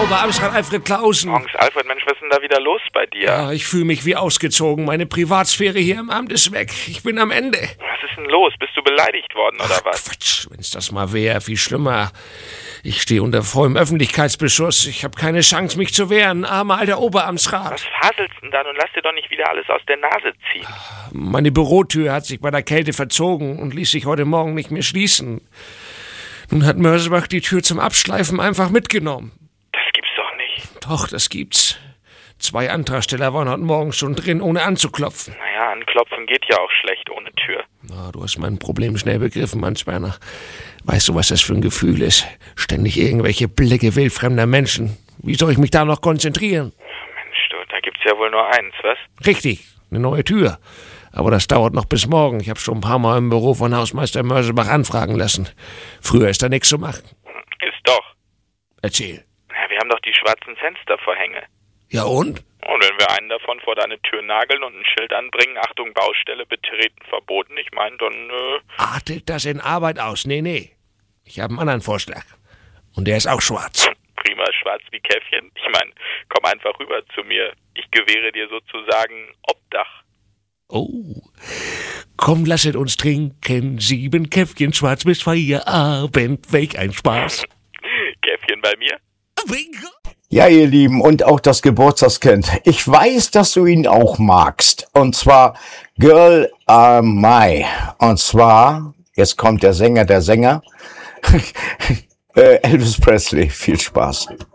Oberamtsrat Alfred Clausen. Morgens, Alfred, Mensch, was ist denn da wieder los bei dir? Ja, ich fühle mich wie ausgezogen. Meine Privatsphäre hier im Amt ist weg. Ich bin am Ende. Was ist denn los? Bist du beleidigt worden, oder was? Quatsch, wenn's das mal wäre, viel schlimmer. Ich stehe unter vollem Öffentlichkeitsbeschuss. Ich habe keine Chance, mich zu wehren. Armer alter Oberamtsrat. Was faselst denn da? Nun lass dir doch nicht wieder alles aus der Nase ziehen. Meine Bürotür hat sich bei der Kälte verzogen und ließ sich heute Morgen nicht mehr schließen. Nun hat Mörsebach die Tür zum Abschleifen einfach mitgenommen. Das gibt's doch nicht. Doch, das gibt's. 2 Antragsteller waren heute Morgen schon drin, ohne anzuklopfen. Naja, anklopfen geht ja auch schlecht ohne Tür. Na, du hast mein Problem schnell begriffen, Mannsberner. Weißt du, was das für ein Gefühl ist? Ständig irgendwelche Blicke wildfremder Menschen. Wie soll ich mich da noch konzentrieren? Mensch, du, da gibt's ja wohl nur eins, was? Richtig, eine neue Tür. Aber das dauert noch bis morgen. Ich habe schon ein paar Mal im Büro von Hausmeister Mörsebach anfragen lassen. Früher ist da nichts zu machen. Ist doch. Erzähl. Ja, wir haben doch die schwarzen Fenstervorhänge. Ja und? Und wenn wir einen davon vor deine Tür nageln und ein Schild anbringen, Achtung, Baustelle, betreten, verboten, ich meine, dann, Artet das in Arbeit aus? Nee. Ich habe einen anderen Vorschlag. Und der ist auch schwarz. Prima, schwarz wie Käffchen. Ich meine, komm einfach rüber zu mir. Ich gewähre dir sozusagen Obdach. Oh, komm, lasset uns trinken, 7 Käffchen schwarz bis Feierabend, welch ein Spaß. Käffchen bei mir? Bingo. Ja, ihr Lieben, und auch das Geburtstagskind. Ich weiß, dass du ihn auch magst. Und zwar Girl Are My. Und zwar, jetzt kommt der Sänger, Elvis Presley. Viel Spaß.